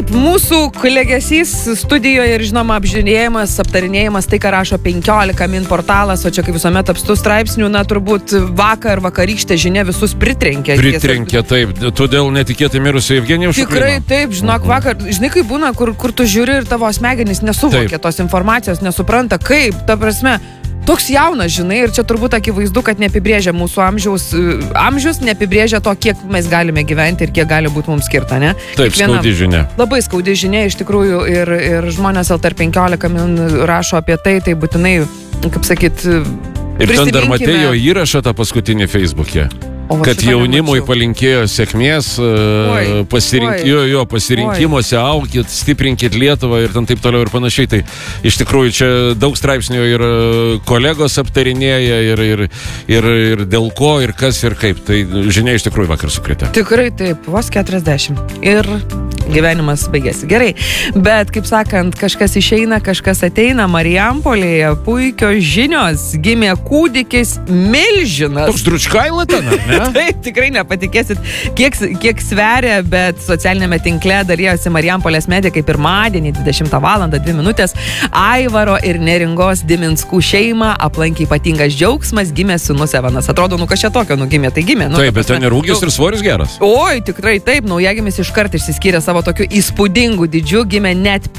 Mūsų klegesys studijoje ir, žinoma, aptarinėjimas, tai, ką rašo 15 min portalas, o čia kaip visuomet apstų straipsnių, na, turbūt vakarykštė žinia visus pritrenkė. Pritrenkė, taip. Todėl netikėtai mirusio Evgenijaus Šuklino. Tikrai taip, žinok, vakar, žinai, kaip būna, kur tu žiūri ir tavo smegenys nesuvokia tos informacijos, nesupranta, kaip, ta prasme, toks jaunas, žinai, ir čia turbūt akivaizdu, kad neapibrėžia mūsų amžius, neapibrėžia to, kiek mes galime gyventi ir kiek gali būti mums skirta, ne? Taip, skaudi žinia. Labai skaudi žinia, iš tikrųjų, ir žmonės LTR 15 min rašo apie tai būtinai, kaip sakyt, ir ten dar matėjo įrašą tą paskutinį Facebook'e. Kad jaunimui palinkėjo sėkmės, pasirinkimuose aukit, stiprinkit Lietuvą ir ten taip toliau ir panašiai. Tai iš tikrųjų čia daug straipsnių ir kolegos aptarinėja ir dėl ko ir kas ir kaip. Tai žinia iš tikrųjų vakar sukrėtė. Tikrai taip, vos 40. Ir gyvenimas baigėsi. Gerai, bet kaip sakant, kažkas išeina, kažkas ateina. Marijampolėje puikios žinios. Gimė kūdikis milžinas. Toks dručkaila ten, ne? Taip, tikrai nepatikėsit, kiek sveria, bet socialinėme tinkle dalyjosi Marijampolės medikai pirmadienį 20 valandą 2 minutės. Aivaro ir Neringos Diminskų šeimą aplankė ypatingas džiaugsmas, gimė sūnus Evanas. Atrodo, kas čia tokio nugimė, tai gimė. Taip, bet ten ir ūgis ir svoris geras. Oi, tikrai taip, naujagimis iškart išsiskyrė savo tokiu įspūdingu dydžiu, gimė net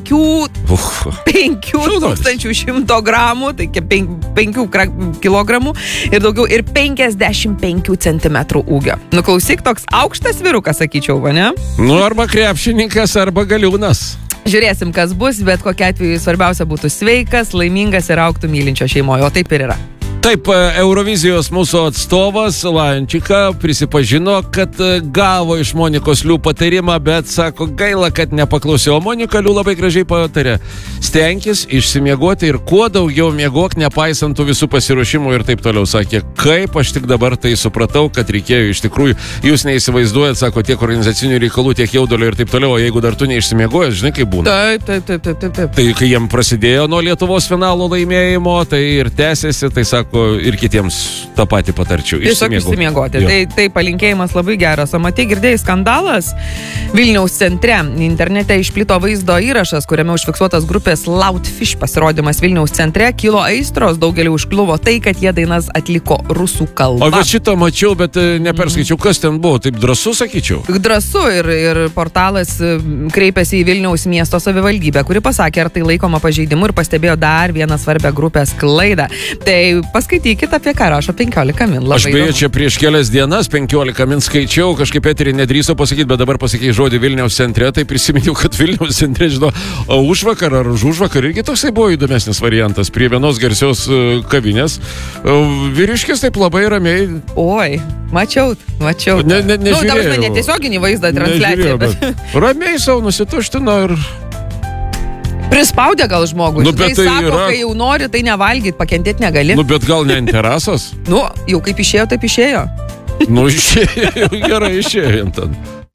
5100 gramų, tai 5 kilogramų ir daugiau, ir 55 centimetrų ūgio. Klausyk, toks aukštas vyrukas, sakyčiau, va, ne? Arba krepšininkas, arba galiūnas. Žiūrėsim, kas bus, bet kokia atveju svarbiausia būtų sveikas, laimingas ir augtų mylinčio šeimoje, o taip ir yra. Taip, Eurovizijos mūsų atstovas Lančika prisipažino, kad gavo iš Monikos Liu patarimą, bet sako, gaila, kad nepaklausė. O Monika Liu labai gražiai patarė. Stenkis išsimiegoti ir kuo daugiau miegok, nepaisant tų visų pasiruošimų ir taip toliau. Sakė, kaip aš tik dabar tai supratau, kad reikėjo iš tikrųjų. Jūs neįsivaizduojat, sako, tiek organizacinių reikalų, tiek jaudulio ir taip toliau. O jeigu dar tu neišsimiegojęs, žinai, kaip būna. Taip. Tai kai jiem prasidėjo nuo Lietuvos finalo laimėjimo, tai ir tęsėsi, tai sako, ir kitiems tą patį patarčiau. Tiesiog išsimiegoti. Tai palinkėjimas labai geras. O matai, girdėjai skandalas Vilniaus centre. Internete išplito vaizdo įrašas, kuriame užfiksuotas grupės Loudfish pasirodymas Vilniaus centre. Kilo aistros, daugelį užkliuvo tai, kad jie dainas atliko rusų kalba. O bet šitą mačiau, bet neperskaičiau, kas ten buvo. Taip drąsu, sakyčiau. Drąsu ir portalas kreipėsi į Vilniaus miesto savivaldybę, kuri pasakė, ar tai laikoma pažeidimu, ir pastebėjo dar vieną svarbę grupės klaidą. Tai paskaitykit, apie ką rašo 15 min. Aš beje, čia prieš kelias dienas 15 min skaičiau, kažkaip eterį nedrįso pasakyti, bet dabar pasakai žodį Vilniaus centre, tai prisiminiau, kad Vilniaus centre, žinau, užvakar ar užvakar irgi toksai buvo įdomesnis variantas prie vienos garsios kavinės. Vyriškis taip labai ramiai. Oi, mačiau. Nežiūrėjau. Dabar netiesioginį vaizdą transliaciją, bet ramiai savo nusituštino ir prispaudė gal žmogų. Tai sako, kai jau nori, tai nevalgyt, pakentėti negali. Bet gal ne ant terasos? Jau kaip išėjo, taip išėjo. Išėjo, gerai išėjo ten.